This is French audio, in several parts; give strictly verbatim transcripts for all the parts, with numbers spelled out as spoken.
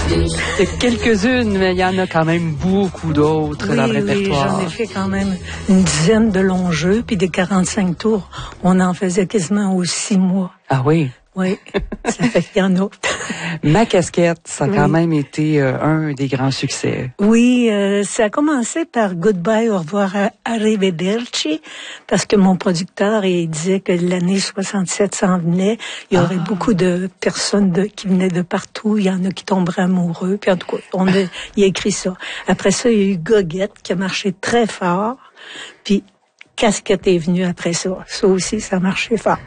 Il y a quelques-unes, mais il y en a quand même beaucoup d'autres oui, dans le répertoire. Oui, j'en ai fait quand même une dizaine de longs jeux, puis des quarante-cinq tours. On en faisait quasiment aux six mois. Ah oui? Oui, ça fait qu'il y en a. Ma casquette, ça a oui. quand même été euh, un des grands succès. Oui, euh, ça a commencé par Goodbye, au revoir, arrivederci, parce que mon producteur, il disait que l'année soixante-sept s'en venait. Il y aurait ah. beaucoup de personnes de, qui venaient de partout. Il y en a qui tomberaient amoureux. Puis en tout cas, on a, il a écrit ça. Après ça, il y a eu Goguette qui a marché très fort. Puis Casquette est venue après ça. Ça aussi, ça marchait fort.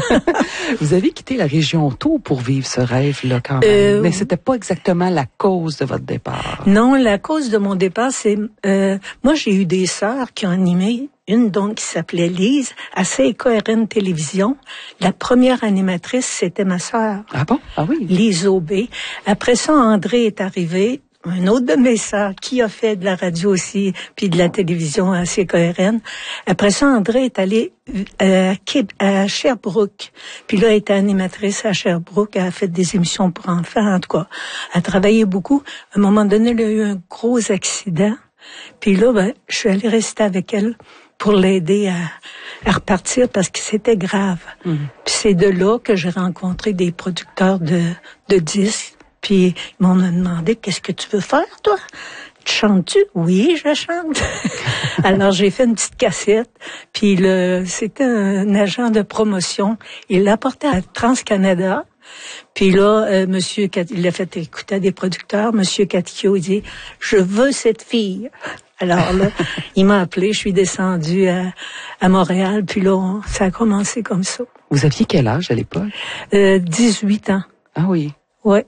Vous avez quitté la région tôt pour vivre ce rêve-là quand même. Euh, mais c'était pas exactement la cause de votre départ. Non, la cause de mon départ, c'est... Euh, moi, j'ai eu des sœurs qui ont animé. Une donc qui s'appelait Lise, à C K R N Télévision. La première animatrice, c'était ma sœur. Ah bon? Ah oui. Lise Aubé. Après ça, André est arrivé. Un autre de mes sœurs qui a fait de la radio aussi, puis de la télévision à C K R N. Après ça, André est allé à, à Sherbrooke. Puis là, elle était animatrice à Sherbrooke. Elle a fait des émissions pour enfants, en tout cas. Elle a travaillé beaucoup. À un moment donné, elle a eu un gros accident. Puis là, ben, je suis allée rester avec elle pour l'aider à, à repartir parce que c'était grave. Mm-hmm. Puis c'est de là que j'ai rencontré des producteurs de, de disques. Puis, ils m'ont demandé, qu'est-ce que tu veux faire, toi? Tu chantes-tu? Oui, je chante. Alors, j'ai fait une petite cassette. Puis, le, c'était un agent de promotion. Il l'a porté à Trans-Canada. Puis là, euh, monsieur, il l'a fait écouter à des producteurs. Monsieur Catio, il dit, je veux cette fille. Alors là, il m'a appelé. Je suis descendue à, à Montréal. Puis là, on, ça a commencé comme ça. Vous aviez quel âge à l'époque? Euh, dix-huit ans. Ah oui. Ouais.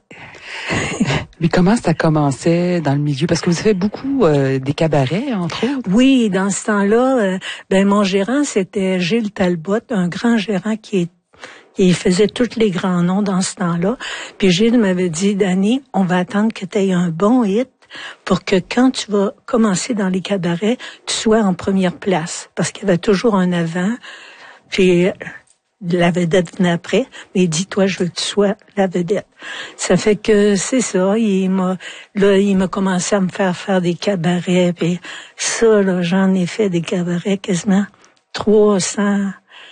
Mais comment ça commençait dans le milieu? Parce que vous avez beaucoup euh, des cabarets, entre autres. Oui, dans ce temps-là, euh, ben mon gérant, c'était Gilles Talbot, un grand gérant qui est Il faisait tous les grands noms dans ce temps-là. Puis Gilles m'avait dit, Dani, on va attendre que tu aies un bon hit pour que quand tu vas commencer dans les cabarets, tu sois en première place. Parce qu'il y avait toujours un avant. Puis la vedette venait après, mais dis-toi, je veux que tu sois la vedette. Ça fait que c'est ça, il m'a, là, il m'a commencé à me faire faire des cabarets, puis ça, là, j'en ai fait des cabarets quasiment trois cents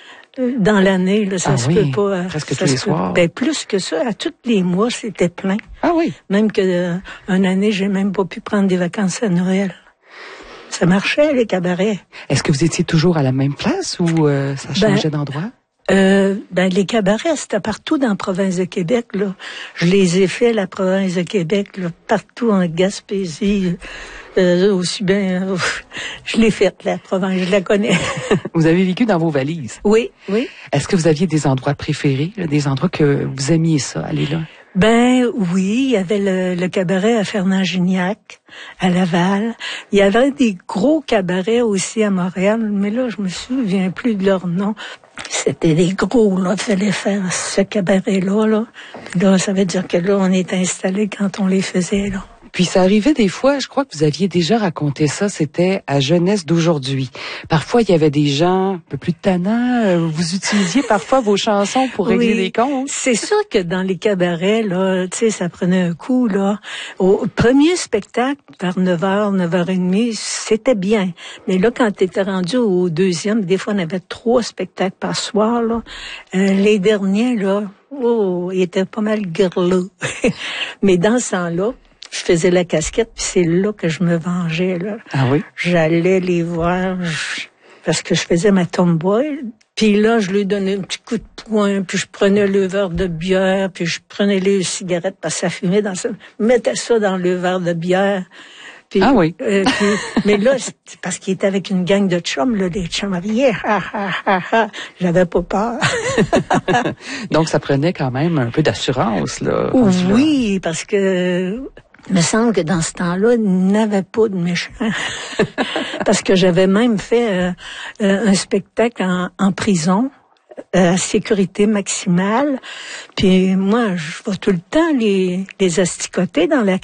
dans l'année, là, ça ah se oui, peut pas. Presque tous les soirs. Ben, plus que ça, à tous les mois, c'était plein. Ah oui. Même que, euh, une année, j'ai même pas pu prendre des vacances à Noël. Ça marchait, les cabarets. Est-ce que vous étiez toujours à la même place ou euh, ça changeait ben, d'endroit? Euh, ben, les cabarets, c'était partout dans la province de Québec, là. Je les ai fait, la province de Québec, là, partout en Gaspésie, euh, aussi bien, euh, je l'ai faite, la province, je la connais. Vous avez vécu dans vos valises? Oui, oui. Est-ce que vous aviez des endroits préférés, là, des endroits que vous aimiez ça, aller là? Ben oui, il y avait le, le cabaret à Fernand-Gignac, à Laval. Il y avait des gros cabarets aussi à Montréal, mais là, je me souviens plus de leur nom. C'était des gros, là, il fallait faire ce cabaret-là, là. Puis là, ça veut dire que là, on est installé quand on les faisait, là. Puis ça arrivait des fois, je crois que vous aviez déjà raconté ça, c'était à Jeunesse d'aujourd'hui. Parfois, il y avait des gens un peu plus tannants. Vous utilisiez parfois vos chansons pour régler oui, des comptes. C'est sûr que dans les cabarets, là, tu sais, ça prenait un coup, là. Au premier spectacle, vers neuf heures, neuf heures trente, c'était bien. Mais là, quand t'étais rendu au deuxième, des fois, on avait trois spectacles par soir, là. Euh, les derniers, là, oh, ils étaient pas mal girleux. Mais dans ce temps-là, je faisais la casquette, puis c'est là que je me vengeais, là. Ah oui? J'allais les voir, je, parce que je faisais ma tomboy. Puis là, je lui donnais un petit coup de poing, puis je prenais le verre de bière, puis je prenais les cigarettes, parce que ça fumait dans ça. Je mettais ça dans le verre de bière. Puis, ah oui? Euh, puis, mais là, c'est parce qu'il était avec une gang de chums, là, des chums riaient. Ha, ha, ha, ha. J'avais pas peur. Donc, ça prenait quand même un peu d'assurance, là. Oui, parce que... Il me semble que dans ce temps-là, il n'avait pas de méchants. Parce que j'avais même fait euh, euh, un spectacle en, en prison, à sécurité maximale. Puis moi, je vois tout le temps les, les asticoter dans la